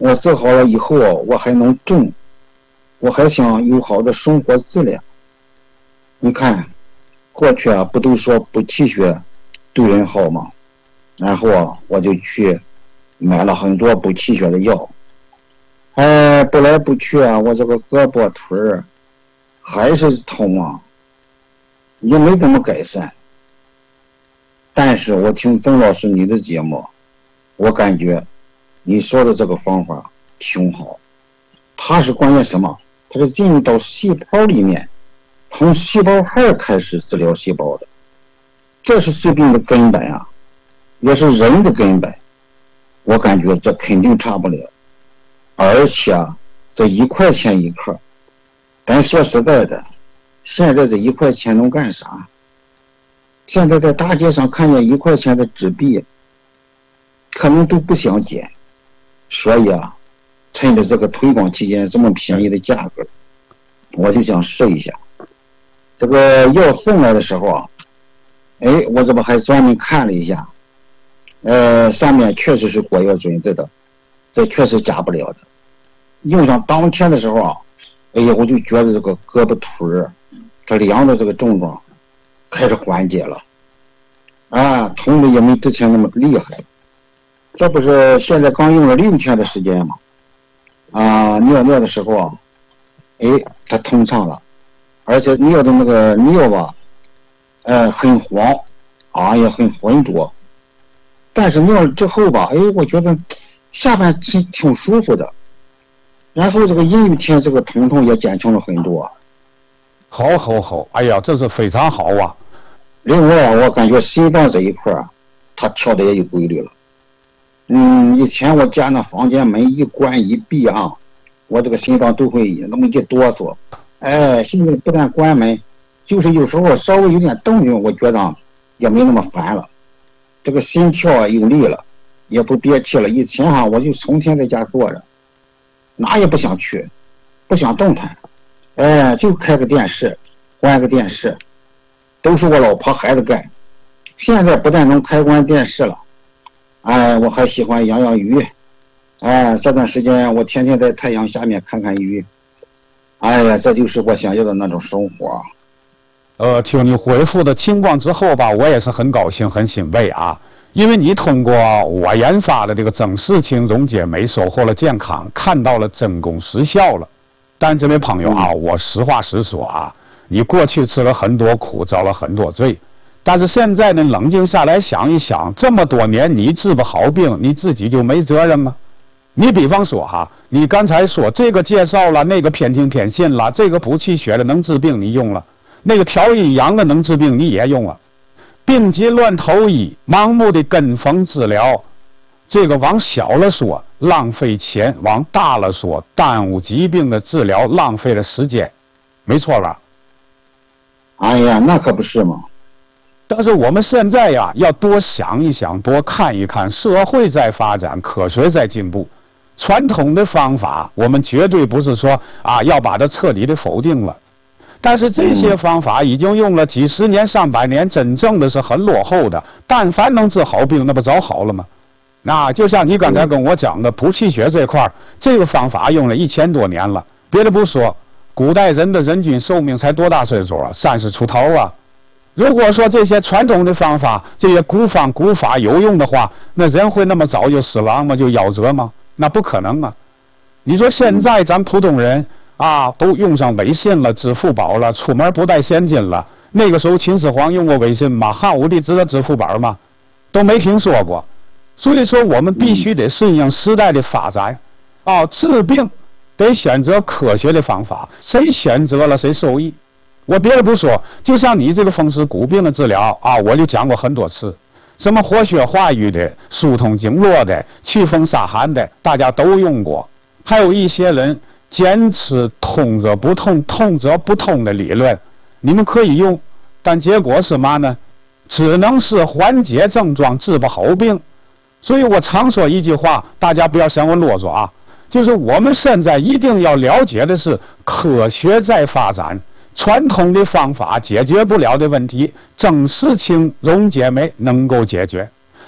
我治好了以后，我还能种，我还想有好的生活质量。你看，过去不都说补气血对人好吗？然后我就去买了很多补气血的药。补来补去我这个胳膊腿还是痛也没怎么改善。但是我听曾老师你的节目，我感觉你说的这个方法挺好。它是关键什么？它是进入到细胞里面，从细胞核开始治疗细胞的，这是治病的根本也是人的根本。我感觉这肯定差不了。而且这1块钱一克，咱说实在的，现在这1块钱能干啥？现在在大街上看见1块钱的纸币，可能都不想捡。所以趁着这个推广期间这么便宜的价格，我就想试一下。这个药送来的时候我这不还专门看了一下，上面确实是国药准字的，这确实假不了的。用上当天的时候我就觉得这个胳膊腿这凉的这个症状开始缓解了痛的也没之前那么厉害了。这不是现在刚用了6天的时间吗？尿的时候它通畅了，而且尿的那个尿很黄也很浑浊。但是尿了之后我觉得下半身挺舒服的，然后这个阴雨天这个疼痛也减轻了很多。 好，哎呀，这是非常好啊。 另外我感觉心脏这一块它跳的也有规律了。以前我家那房间门一关一闭我这个心脏都会那么一哆嗦。现在不但关门，就是有时候稍微有点动静，我觉得也没那么烦了。这个心跳有力了，也不憋气了。以前我就成天在家坐着，哪也不想去，不想动弹，就开个电视，关个电视，都是我老婆孩子干。现在不但能开关电视了，我还喜欢养养鱼。这段时间我天天在太阳下面看看鱼。这就是我想要的那种生活。 听你回复的情况之后吧，我也是很高兴很欣慰因为你通过我研发的这个增视清溶解酶收获了健康，看到了真功实效了。但这位朋友我实话实说你过去吃了很多苦，遭了很多罪，但是现在呢，冷静下来想一想，这么多年你治不好病，你自己就没责任吗？你比方说你刚才说这个介绍了，那个偏听偏信了，这个补气血的能治病你用了，那个调阴阳的能治病你也用了，病急乱投医，盲目的跟风治疗，这个往小了说浪费钱，往大了说耽误疾病的治疗，浪费了时间，没错吧？ 那可不是吗？ 但是我们现在要多想一想，多看一看，社会在发展，科学在进步，传统的方法我们绝对不是说要把它彻底的否定了，但是这些方法已经用了几十年上百年，真正的是很落后的。但凡能治好病，那不早好了吗？那就像你刚才跟我讲的补气血这块，这个方法用了1000多年了。别的不说，古代人的人均寿命才多大岁数30出头如果说这些传统的方法，这些古方古法有用的话，那人会那么早就死亡吗？就夭折吗？那不可能你说现在咱普通人都用上微信了，支付宝了，出门不带现金了。那个时候秦始皇用过微信吗？汉武帝知道支付宝吗？都没听说过。所以说我们必须得顺应时代的发展治病得选择科学的方法，谁选择了谁受益。我别的不说，就像你这个风湿骨病的治疗我就讲过很多次，什么活血化瘀的、疏通经络的、祛风杀寒的，大家都用过。还有一些人坚持通则不痛，痛则不通的理论，你们可以用，但结果是嘛呢？只能是缓解症状，治不好病。所以我常说一句话，大家不要嫌我啰嗦就是我们现在一定要了解的是，科学在发展，传统的方法解决不了的问题，增视清溶解酶能够解决。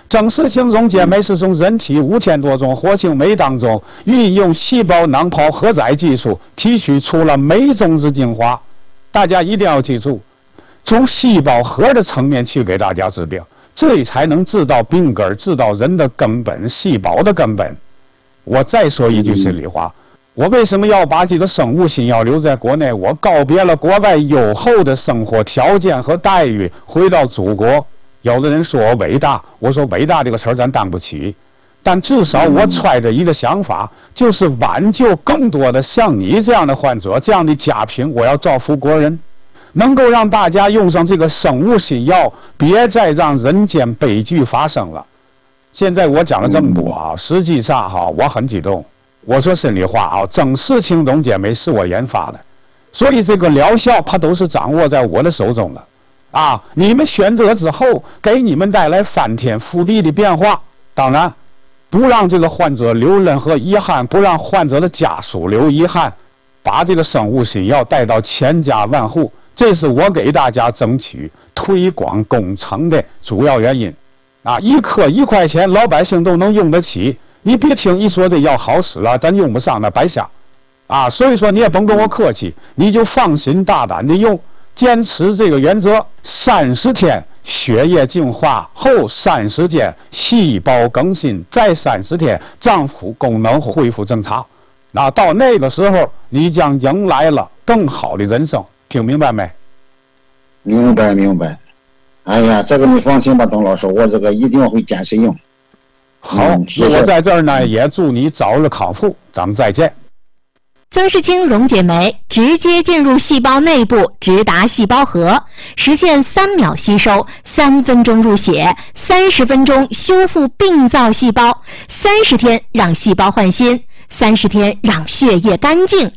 正式性溶解酶是从人体5000多种活性酶当中运用细胞囊泡荷载技术提取出了酶种子精华。大家一定要记住，从细胞核的层面去给大家治病，这才能治到病根，治到人的根本，细胞的根本。我再说一句心里话，我为什么要把这个生物新药留在国内？我告别了国外优厚的生活条件和待遇，回到祖国。有的人说我伟大，我说伟大这个词儿咱担不起，但至少我揣着一个想法，就是挽救更多的像你这样的患者，这样的家贫，我要造福国人，能够让大家用上这个生物新药，别再让人间悲剧发生了。现在我讲了这么多啊，实际上哈，我很激动。我说心里话啊，正式性溶解酶是我研发的，所以这个疗效它都是掌握在我的手中的。啊，你们选择之后，给你们带来翻天覆地的变化。当然，不让这个患者留任何遗憾，不让患者的家属留遗憾，把这个生物新药带到千家万户，这是我给大家争取推广工程的主要原因。啊，一颗1块钱，老百姓都能用得起。你别听一说这药好使了，咱用不上那白瞎。啊，所以说你也甭跟我客气，你就放心大胆的用。坚持这个原则，30天血液净化后30天细胞更新，再30天脏腑功能恢复正常。那到那个时候，你将迎来了更好的人生。听明白没？ 明白。哎呀，这个你放心吧，董老师，我这个一定会坚持用。 好， 谢谢。 我在这儿呢，也祝你早日康复，咱们再见。 曾氏清溶解酶直接进入细胞内部，直达细胞核，实现3秒吸收、3分钟入血、30分钟修复病灶细胞，30天让细胞焕新，30天让血液干净。